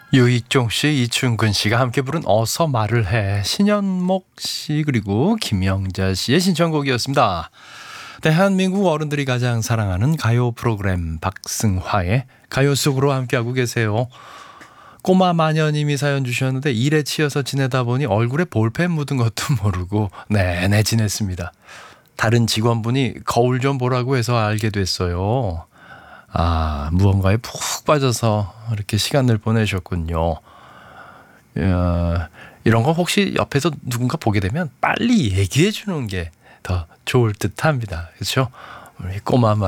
유익종 씨, 이충근 씨가 함께 부른 어서 말을 해. 신현목 씨 그리고 김영자 씨의 신청곡이었습니다. 대한민국 어른들이 가장 사랑하는 가요 프로그램 박승화의 가요 속으로 함께하고 계세요. 꼬마 마녀님이 사연 주셨는데 일에 치여서 지내다 보니 얼굴에 볼펜 묻은 것도 모르고 내내 지냈습니다. 다른 직원분이 거울 좀 보라고 해서 알게 됐어요. 아, 무언가에 푹 빠져서 이렇게 시간을 보내셨군요. 이런 거 혹시 옆에서 누군가 보게 되면 빨리 얘기해 주는 게 더 좋을 듯 합니다. 그렇죠? 우리 꼬마